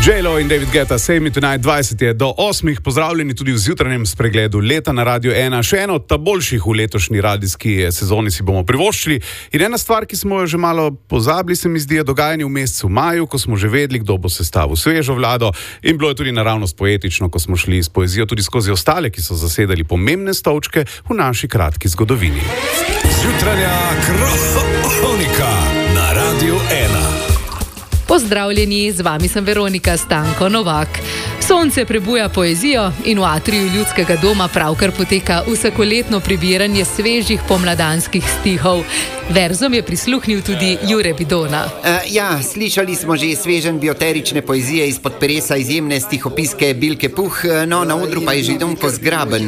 J-Lo in David Guetta, Save Me Tonight, 20 je do 8. Pozdravljeni tudi v zjutrajnem spregledu leta na Radio 1. Še eno od boljših v letošnji radijski sezoni si bomo privoščili. In ena stvar, ki smo jo že malo pozabili, se mi zdi, je dogajanje v mesecu maju, ko smo že vedeli, kdo bo sestavil svežo vlado. In bilo je tudi naravnost poetično, ko smo šli s poezijo tudi skozi ostale, ki so zasedali pomembne stolčke v naši kratki zgodovini. Zjutranja kronika na Radio 1. Pozdravljeni, z vami sem Veronika Stanko Novak. Sonce prebuja poezijo in v atriju Ljudskega doma pravkar poteka vsakoletno prebiranje svežih pomladanskih stihov. Verzom je prisluhnil tudi Jure Bidona. Slišali smo že sveženj bioterične poezije izpod peresa izjemne stihopiske Bilke Puh, na odru pa je že Donko Zgraben.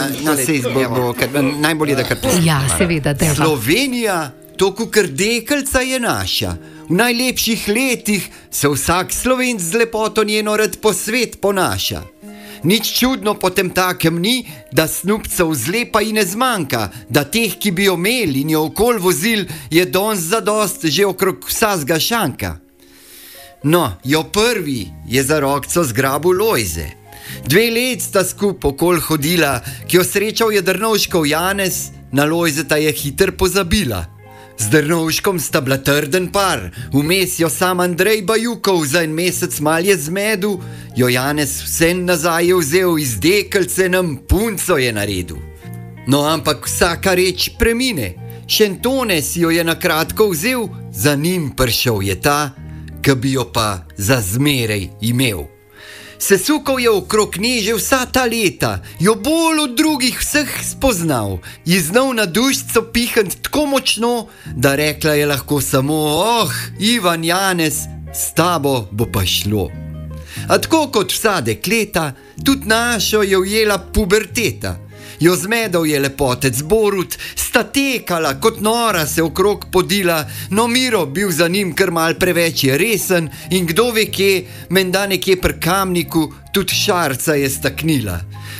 Najbolje, da kar pustimo. Ja, seveda, deva. Slovenija, to kukar dekeljca je naša. V najlepših letih se vsak Slovenc z lepoto njeno rad po svet ponaša. Nič čudno potem takem ni, da snupcev zlepa in ne zmanjka, da teh, ki bi jo imeli in jo okol vozil, je danes zadost že okrog vsazga šanka. No, jo prvi je za rokco zgrabil Lojze. 2 let sta skup okol hodila, ki jo srečal je Drnovškov Janez, na Lojzeta je hiter pozabila. Z Drnovškom sta bila trden par, vmes jo sam Andrej Bajukov za 1 mesec mal je zmedu, jo Janez vse nazaj je vzel, iz dekeljce nam punco je naredil. No, ampak vsaka reč premine, Šentone si jo je na kratko vzel, za njim prišel je ta, ki bi jo pa za zmerej imel. Sesukal je okrog nje že vsa ta leta, jo bolj od drugih vseh spoznal, ji znal na dušco pihant tako močno, da rekla je lahko samo: Ivan Janez, s tabo bo pa šlo. A tako kot vsa dekleta, tudi našo je ujela puberteta. Jo zmedal je lepotec Borut, sta tekala kot nora se okrog podila, no Miro bil za njim kar mal preveč je resen in kdo ve kje, menda nekje pri Kamniku tudi šarca je staknila.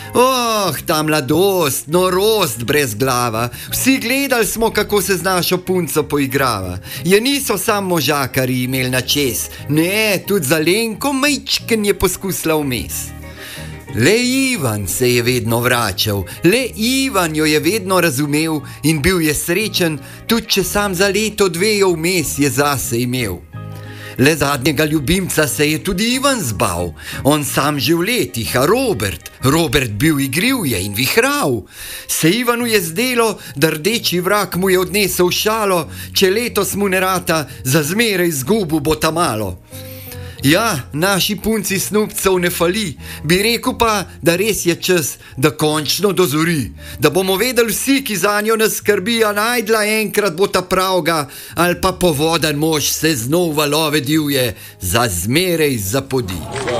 Ta mladost, norost brez glava, vsi gledali smo, kako se z našo punco poigrava. Je niso sam možakari imeli na čez, ne, tudi za Lenko majčken je poskusila vmes. Le Ivan se je vedno vračal, le Ivan jo je vedno razumel in bil je srečen, tudi če sam za leto 2 jo vmes je zase imel. Le zadnjega ljubimca se je tudi Ivan zbal, on sam že v letih, a Robert bil igriv je in vihral. Se Ivanu je zdelo, da rdeči vrak mu je odnesel šalo, če letos mu ne rata, za zmeraj izgubu bo ta malo. Ja, naši punci snupcev ne fali, bi rekel pa, da res je čas, da končno dozori, da bomo vedeli vsi, ki za njo nas skrbi, a najdla enkrat bo ta pravga, ali pa povodan mož se znov valove divje, za zmerej zapodi.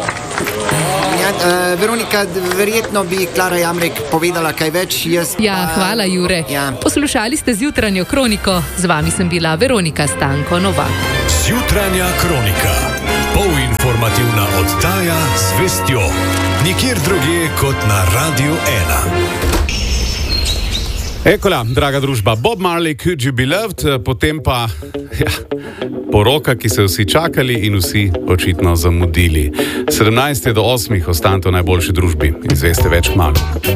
Veronika, verjetno bi Klara Jamrek povedala kaj več. Hvala Jure. Poslušali ste zjutranjo kroniko, z vami sem bila Veronika Stanko Novak. Zjutranja kronika. Polinformativna oddaja z vestjo. Nikjer drugje kot na Radio 1. Ekola, draga družba, Bob Marley, Could You Be Loved, potem pa poroka, ki so vsi čakali in vsi očitno zamudili. 17 je do 8, ostanite v najboljši družbi. Izveste več kmalu.